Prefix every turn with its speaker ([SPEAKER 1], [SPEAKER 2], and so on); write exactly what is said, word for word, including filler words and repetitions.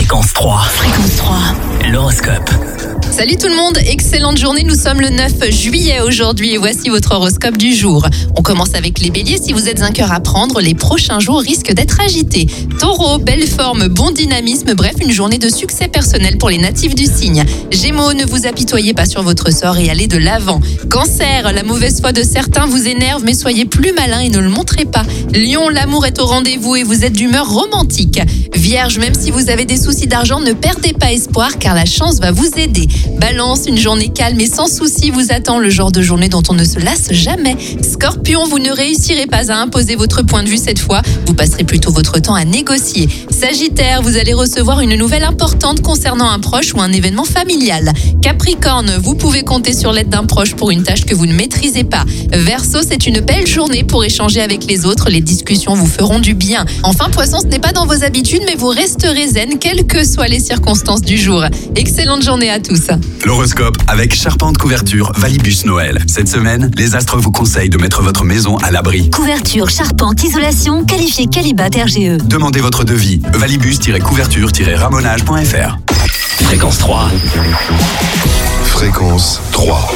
[SPEAKER 1] Fréquence trois. Fréquence trois. L'horoscope.
[SPEAKER 2] Salut tout le monde, excellente journée, nous sommes le neuf juillet aujourd'hui et voici votre horoscope du jour. On commence avec les béliers, si vous êtes un cœur à prendre, les prochains jours risquent d'être agités. Taureau, belle forme, bon dynamisme, bref une journée de succès personnel pour les natifs du signe. Gémeaux, ne vous apitoyez pas sur votre sort et allez de l'avant. Cancer, la mauvaise foi de certains vous énerve mais soyez plus malin et ne le montrez pas. Lion, l'amour est au rendez-vous et vous êtes d'humeur romantique. Vierge, même si vous avez des soucis d'argent, ne perdez pas espoir car la chance va vous aider. Balance, une journée calme et sans souci vous attend, le genre de journée dont on ne se lasse jamais. Scorpion, vous ne réussirez pas à imposer votre point de vue cette fois, vous passerez plutôt votre temps à négocier. Sagittaire, vous allez recevoir une nouvelle importante concernant un proche ou un événement familial. Capricorne, vous pouvez compter sur l'aide d'un proche pour une tâche que vous ne maîtrisez pas. Verseau, c'est une belle journée pour échanger avec les autres, les discussions vous feront du bien. Enfin Poisson, ce n'est pas dans vos habitudes mais vous resterez zen quelles que soient les circonstances du jour. Excellente journée à tous.
[SPEAKER 3] L'horoscope avec Charpente Couverture Valibus Noël. Cette semaine, les astres vous conseillent de mettre votre maison à l'abri.
[SPEAKER 4] Couverture, charpente, isolation, qualifié Qualibat R G E.
[SPEAKER 3] Demandez votre devis. valibus-couverture-ramonage point f r.
[SPEAKER 1] Fréquence trois.
[SPEAKER 5] Fréquence trois.